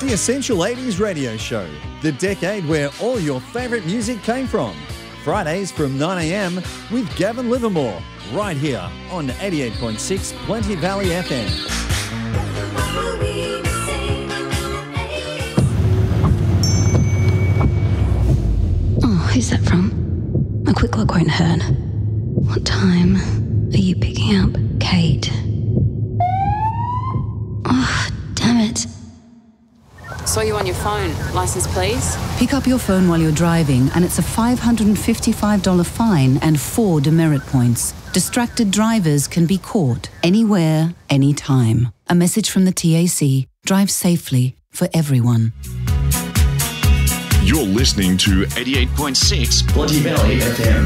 the Essential 80s radio show, the decade where all your favourite music came from. Fridays from 9 a.m. with Gavin Livermore, right here on 88.6 Plenty Valley FM. Oh, who's that from? A quick look won't hurt. What time are you picking up, Kate? Oh, damn it. Saw you on your phone. License, please. Pick up your phone while you're driving, and it's a $555 fine and 4 demerit points. Distracted drivers can be caught anywhere, anytime. A message from the TAC. Drive safely for everyone. You're listening to 88.6 Plenty Valley FM.